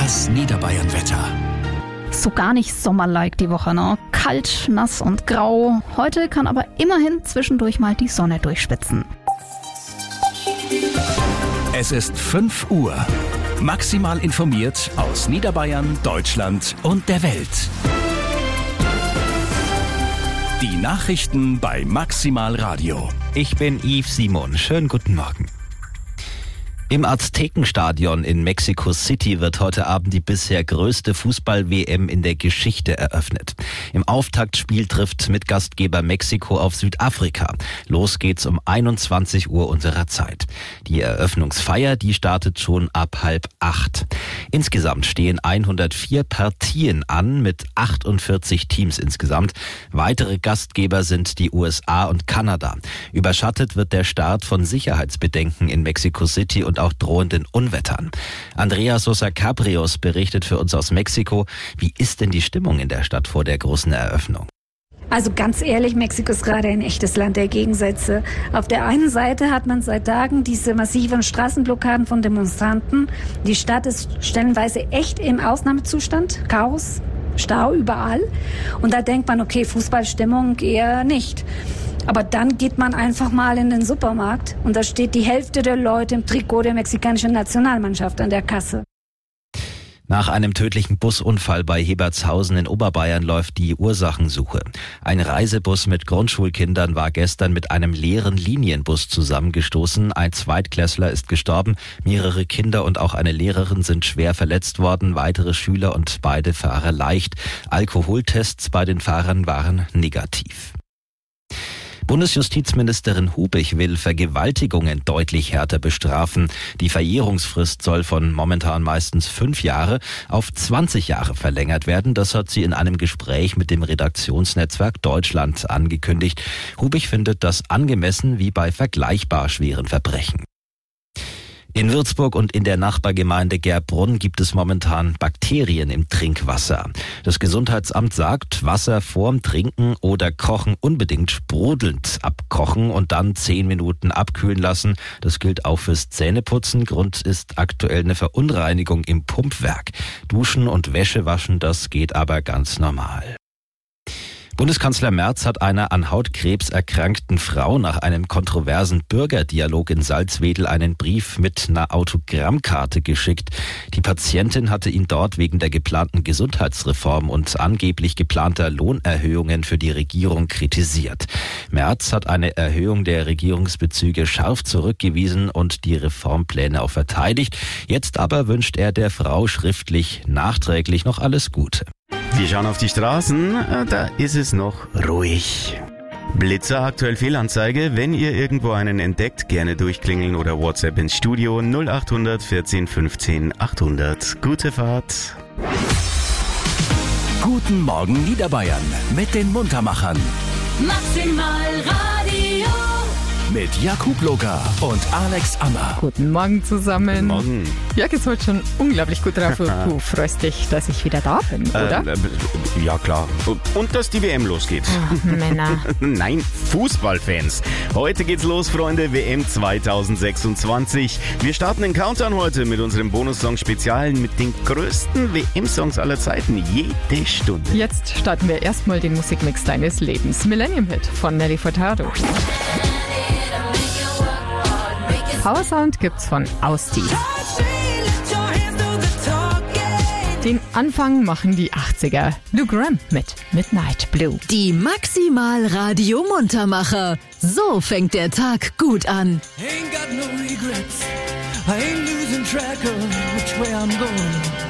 Das Niederbayern-Wetter. So gar nicht sommerlike die Woche, ne? Kalt, nass und grau. Heute kann aber immerhin zwischendurch mal die Sonne durchspitzen. Es ist 5 Uhr. Maximal informiert aus Niederbayern, Deutschland und der Welt. Die Nachrichten bei Maximal Radio. Ich bin Yves Simon. Schönen guten Morgen. Im Aztekenstadion in Mexico City wird heute Abend die bisher größte Fußball-WM in der Geschichte eröffnet. Im Auftaktspiel trifft Mitgastgeber Mexiko auf Südafrika. Los geht's um 21 Uhr unserer Zeit. Die Eröffnungsfeier, die startet schon ab 7:30. Insgesamt stehen 104 Partien an mit 48 Teams insgesamt. Weitere Gastgeber sind die USA und Kanada. Überschattet wird der Start von Sicherheitsbedenken in Mexico City und auch drohenden Unwettern. Andrea Sosa Cabrios berichtet für uns aus Mexiko. Wie ist denn die Stimmung in der Stadt vor der großen Eröffnung? Also ganz ehrlich, Mexiko ist gerade ein echtes Land der Gegensätze. Auf der einen Seite hat man seit Tagen diese massiven Straßenblockaden von Demonstranten. Die Stadt ist stellenweise echt im Ausnahmezustand. Chaos, Stau überall. Und da denkt man, okay, Fußballstimmung eher nicht. Aber dann geht man einfach mal in den Supermarkt und da steht die Hälfte der Leute im Trikot der mexikanischen Nationalmannschaft an der Kasse. Nach einem tödlichen Busunfall bei Hebertshausen in Oberbayern läuft die Ursachensuche. Ein Reisebus mit Grundschulkindern war gestern mit einem leeren Linienbus zusammengestoßen. Ein Zweitklässler ist gestorben, mehrere Kinder und auch eine Lehrerin sind schwer verletzt worden, weitere Schüler und beide Fahrer leicht. Alkoholtests bei den Fahrern waren negativ. Bundesjustizministerin Hubich will Vergewaltigungen deutlich härter bestrafen. Die Verjährungsfrist soll von momentan meistens 5 Jahre auf 20 Jahre verlängert werden. Das hat sie in einem Gespräch mit dem Redaktionsnetzwerk Deutschland angekündigt. Hubich findet das angemessen wie bei vergleichbar schweren Verbrechen. In Würzburg und in der Nachbargemeinde Gerbrunn gibt es momentan Bakterien im Trinkwasser. Das Gesundheitsamt sagt, Wasser vorm Trinken oder Kochen unbedingt sprudelnd abkochen und dann 10 Minuten abkühlen lassen. Das gilt auch fürs Zähneputzen. Grund ist aktuell eine Verunreinigung im Pumpwerk. Duschen und Wäsche waschen, das geht aber ganz normal. Bundeskanzler Merz hat einer an Hautkrebs erkrankten Frau nach einem kontroversen Bürgerdialog in Salzwedel einen Brief mit einer Autogrammkarte geschickt. Die Patientin hatte ihn dort wegen der geplanten Gesundheitsreform und angeblich geplanter Lohnerhöhungen für die Regierung kritisiert. Merz hat eine Erhöhung der Regierungsbezüge scharf zurückgewiesen und die Reformpläne auch verteidigt. Jetzt aber wünscht er der Frau schriftlich nachträglich noch alles Gute. Wir schauen auf die Straßen, da ist es noch ruhig. Blitzer, aktuell Fehlanzeige. Wenn ihr irgendwo einen entdeckt, gerne durchklingeln oder WhatsApp ins Studio 0800 14 15 800. Gute Fahrt. Guten Morgen Niederbayern mit den Muntermachern. Maximal Radio. Mit Jakub Locker und Alex Ammer. Guten Morgen zusammen. Guten Morgen. Jörg ist heute schon unglaublich gut drauf. Du freust dich, dass ich wieder da bin, oder? Ja, klar. Und dass die WM losgeht. Ach, Männer. Nein, Fußballfans. Heute geht's los, Freunde. WM 2026. Wir starten den Countdown heute mit unserem Bonussong-Spezial mit den größten WM-Songs aller Zeiten. Jede Stunde. Jetzt starten wir erstmal den Musikmix deines Lebens. Millennium Hit von Nelly Furtado. Power Sound gibt's von Austi. Den Anfang machen die 80er. Lou Gramm mit Midnight Blue. Die Maximal Radio Muntermacher. So fängt der Tag gut an. Ain't got no regrets. I ain't losing track of which way I'm going.